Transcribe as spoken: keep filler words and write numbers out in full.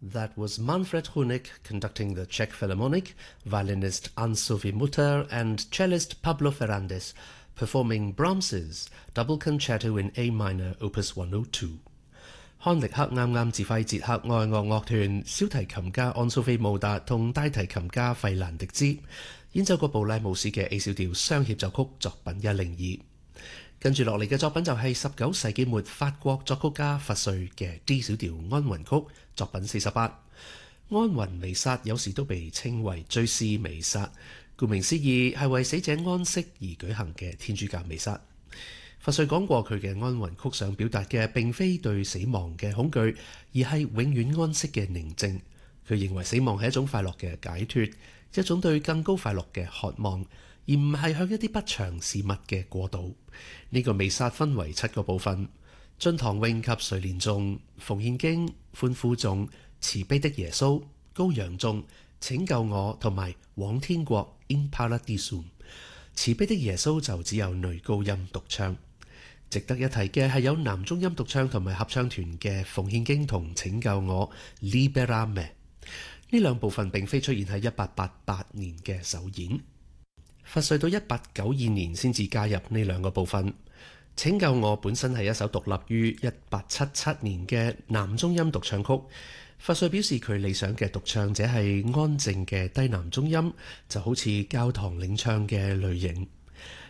That was Manfred Honeck conducting the Czech Philharmonic, violinist Anne-Sophie Mutter and cellist Pablo Ferrandis performing Brahms's Double Concerto in A minor Opus one oh two。康力克啱啱指揮捷克愛樂樂團小提琴家安蘇菲慕達同大提琴家費蘭迪茲演奏過布拉姆斯嘅 A 小調雙協奏曲作品一零二。跟住落嚟嘅作品就係十九世紀末法國作曲家佛瑞嘅 D 小調安魂曲作品四十八。安魂彌撒有時都被稱為追思彌撒，顧名思義係為死者安息而舉行嘅天主教彌撒。佛瑞講過佢嘅安魂曲想表達嘅並非對死亡嘅恐懼，而係永遠安息嘅寧靜。佢認為死亡係一種快樂嘅解脫，一種對更高快樂嘅渴望，而唔係向一啲不祥事物嘅過渡。呢、這個彌撒分為七個部分：進堂詠及垂憐頌、奉獻經、歡呼頌、慈悲的耶穌、羔羊頌、拯救我同埋往天國 In Paradisum。慈悲的耶穌就只有女高音獨唱。值得一提嘅係有男中音獨唱同埋合唱團嘅奉獻經同拯救我 Liberame。呢兩部分並非出現喺一八八八年嘅首演，佛瑞到一八九二年先至加入呢兩個部分。拯救我本身係一首獨立於一八七七年嘅男中音獨唱曲。佛瑞表示佢理想嘅獨唱者係安靜嘅低男中音，就好似教堂領唱嘅類型。